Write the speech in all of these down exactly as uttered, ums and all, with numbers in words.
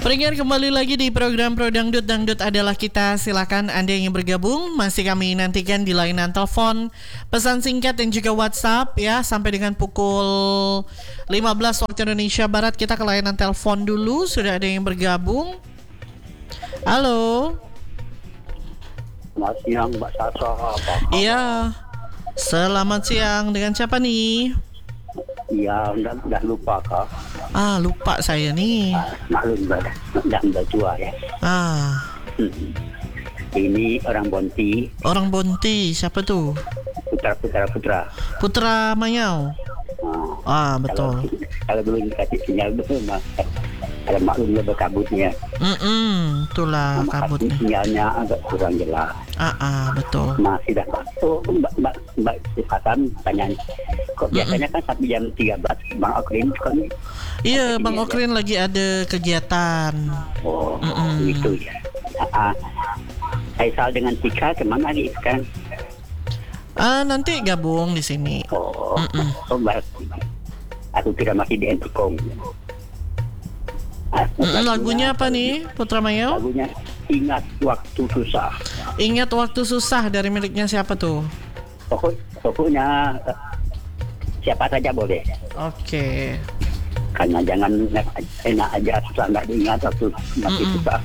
Pendengar, kembali lagi di program Pro Dangdut, Dangdut adalah kita. Silakan Anda yang ingin bergabung, masih kami nantikan di layanan telepon, pesan singkat dan juga WhatsApp ya, sampai dengan pukul lima belas waktu Indonesia Barat. Kita ke layanan telepon dulu. Sudah ada yang bergabung. Halo. Selamat siang Mbak Sasa. Iya. Selamat siang. Dengan siapa nih? Iya, udah, udah lupa kak. Ah, lupa saya nih. Ah, maklum udah, udah, udah tua ya. Ah, Hmm. Ini orang Bonti, orang Bonti. Siapa tuh? putra putra putra. Putra Mayau. Ah, betul. Kalau, kalau belum dikasih sinyal dulu, mah ada maklumnya berkabutnya. Mm-mm, itulah Nama kabutnya. sinyalnya agak kurang jelas. Ah, ah, betul. Masih dah. Oh, Mbak Mbak Mbak Hasan tanya, kok biasanya kan sampai jam tiga belas Bang Okrin kan? Iya, Bang Iya, Okrin lagi ada kegiatan. Oh, Mm-mm. itu ya. Ah, ah. Faisal dengan Tika kemana nih kan? Ah, nanti gabung di sini. Oh, Mm-mm. oh berarti aku kira masih di Entikong. Ah, Mm-mm, lagunya apa nih, Putra Mayau? Lagunya Ingat Waktu Susah. Ingat Waktu Susah, dari miliknya siapa tuh? Pokok, pokoknya eh, siapa saja boleh. Oke. Karena jangan enak aja susah nggak diingat waktu masih Mm-mm. susah.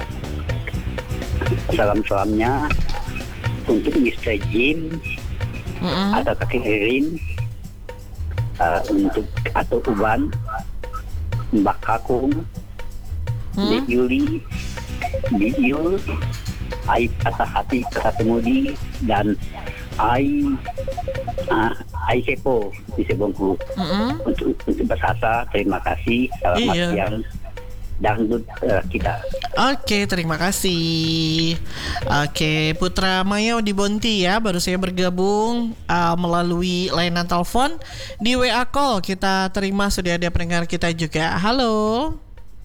Salam-salamnya untuk mister Jim Mm-mm. atau Kaki Erin, uh, untuk atau Uban, Mbak Kakung, Hmm? Dek Yuli, Dek Yul, Ai Patah Hati Kesatemudi, dan Ai uh, Ai Sepo di Sebongku. Mm-mm. Untuk untuk bersasa, terima kasih. Selamat Iya. siang dangdut uh, kita. Oke, terima kasih. Oke, Putra Mayau di Bonti ya, baru saya bergabung uh, melalui layanan telepon. Di W A call kita terima, sudah ada pendengar kita juga. Halo.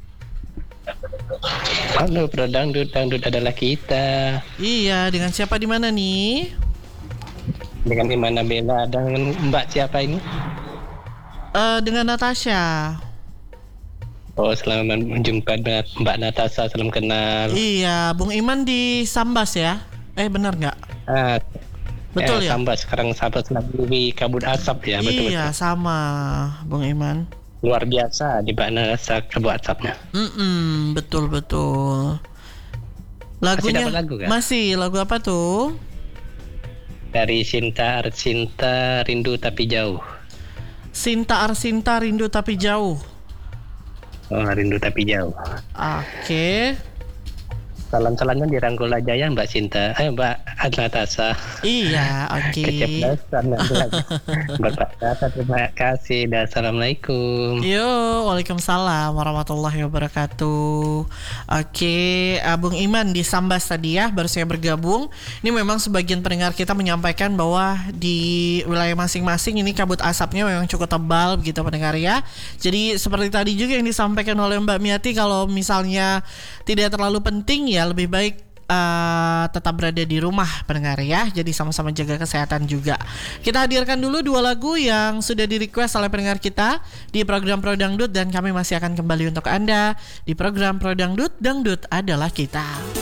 Halo, Pro Dangdut, Dangdut adalah kita. Iya, dengan siapa di mana nih? Dengan Imana Bella dan Mbak siapa ini? Uh, dengan Natasha. Oh, selamat menjumpa dengan Mbak Natasha, salam kenal. Iya, Bung Iman di Sambas ya? Eh, benar nggak? Ah, Betul eh, ya? Sambas sekarang sahabat lagi kabut asap ya, betul Iya, sama Bung Iman. Luar biasa di Mbak Natasha kabut asapnya. Mm-mm, betul betul. Lagunya dapat lagu, kan? masih lagu apa tuh? Dari Sinta Arsinta Rindu Tapi Jauh. Sinta Arsinta Rindu Tapi Jauh. Oh, Rindu Tapi Jauh. Oke. Salam-salamnya dirangkul aja ya Mbak Sinta, eh Mbak Natasha. Iya, oke. Keceplosan nanti lagi. Mbak Natasha, terima kasih dan assalamualaikum. Yo, waalaikumsalam warahmatullahi wabarakatuh. Oke, Bung Iman di Sambas tadi ya, baru saya bergabung. Ini memang sebagian pendengar kita menyampaikan bahwa di wilayah masing-masing ini kabut asapnya memang cukup tebal begitu pendengar ya. Jadi seperti tadi juga yang disampaikan oleh Mbak Miati, kalau misalnya tidak terlalu penting ya lebih baik uh, tetap berada di rumah pendengar ya. Jadi sama-sama jaga kesehatan juga. Kita hadirkan dulu dua lagu yang sudah di request oleh pendengar kita di program Pro Dangdut, dan kami masih akan kembali untuk Anda di program Pro Dangdut, Dangdut adalah kita.